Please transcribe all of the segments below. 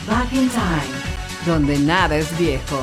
Back in Time, donde nada es viejo.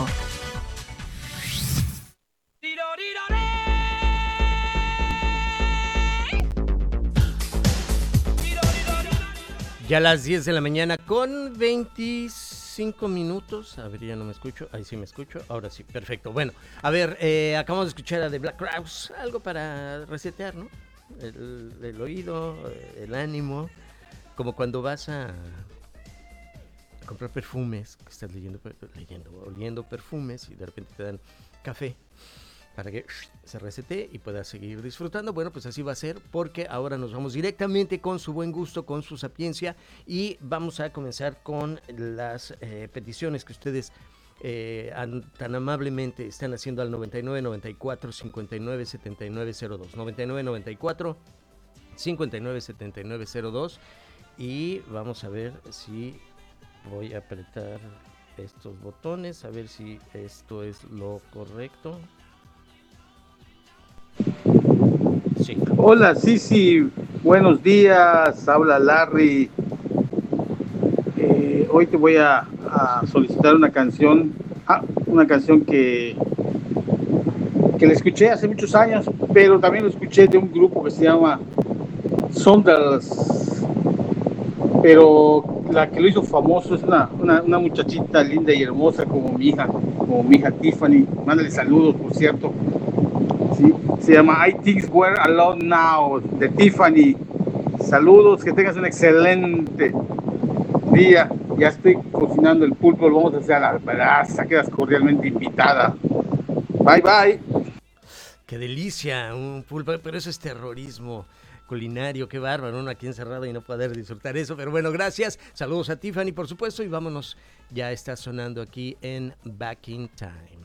Ya a las 10 de la mañana con 25 minutos. A ver, ya no me escucho. Ahí sí me escucho. Ahora sí, perfecto. Bueno, a ver, acabamos de escuchar a The Black Crowes. Algo para resetear, ¿no? El oído, el ánimo. Como cuando vas a comprar perfumes, que estás oliendo perfumes y de repente te dan café para que se resete y pueda seguir disfrutando. Bueno, pues así va a ser, porque ahora nos vamos directamente con su buen gusto, con su sapiencia, y vamos a comenzar con las peticiones que ustedes tan amablemente están haciendo al 99 94 59 79 02. 99 94 59 79 02. Y vamos a ver si voy a apretar estos botones, a ver si esto es lo correcto. Sí. Hola, sí, buenos días, habla Larry. Hoy te voy a solicitar una canción, que la escuché hace muchos años, pero también lo escuché de un grupo que se llama Saunders, pero la que lo hizo famoso es una muchachita linda y hermosa como mi hija Tiffany. Mándale saludos, por cierto. Sí, se llama I Think We're Alone Now, de Tiffany. Saludos, que tengas un excelente día. Ya estoy cocinando el pulpo, lo vamos a hacer a la brasa. Quedas cordialmente invitada. Bye, bye. ¡Qué delicia! Un pulpo, pero eso es terrorismo culinario, qué bárbaro, uno aquí encerrado y no poder disfrutar eso. Pero bueno, gracias. Saludos a Tiffany, por supuesto, y vámonos. Ya está sonando aquí en Back in Time.